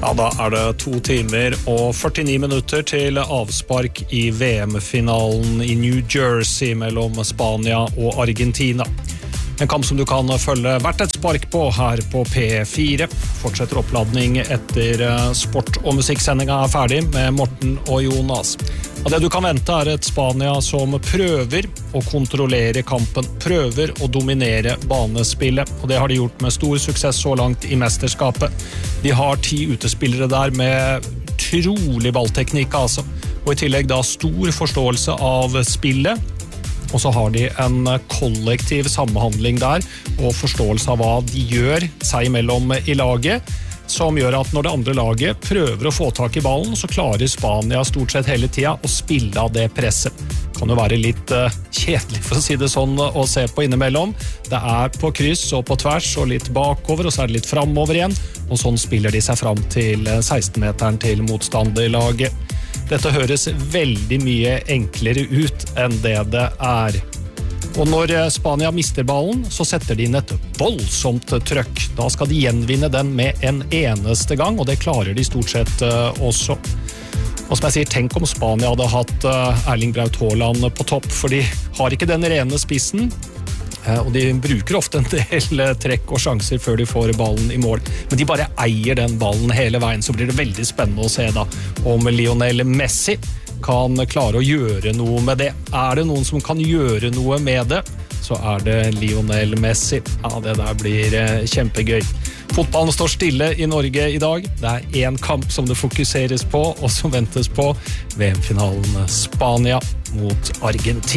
Ja, da det 2 timer og 49 minutter til avspark i VM-finalen i New Jersey mellom Spania og Argentina. En kamp som du kan følge hvert et spark på her på P4. Fortsetter oppladning etter sport- og musikksendinga ferdig med Morten og Jonas. Og det du kan vente et Spania som prøver å kontrollere kampen, prøver å dominere banespillet, og det har de gjort med stor suksess så langt i mesterskapet. De har 10 utespillere der med utrolig ballteknikk, altså, og i tillegg da stor forståelse av spillet, og så har de en kollektiv samhandling der, og forståelse av hva de gjør seg imellom i laget, som gjør at når det andre laget prøver å få tak i ballen, så klarer Spania stort sett hele tiden å spille av det presset. Kan jo være litt kjedelig for å si det sånn å se på innimellom. Det på kryss og på tvers og litt bakover, og så det litt fremover igjen, og sånn spiller de seg fram til 16-meteren til motstanderlaget. Dette høres veldig mye enklere ut enn det er. Og når Spania mister ballen, så setter de inn et voldsomt trøkk. Da skal de gjenvinne den med en eneste gang, og det klarer de stort sett også. Og som jeg sier, tenk om Spania hadde hatt Erling Braut Haaland på topp, for de har ikke den rene spissen, og de bruker ofte en del trekk og sjanser før de får ballen i mål. Men de bare eier den ballen hele veien, så blir det veldig spennende å se da om Lionel Messi kan klare å gjøre noe med det. Det noen som kan gjøre noe med det, så det Lionel Messi. Ja, det der blir kjempegøy. Fotballen står stille i Norge i dag. Det en kamp som det fokuseres på, og som ventes på VM-finalen Spania mot Argentina.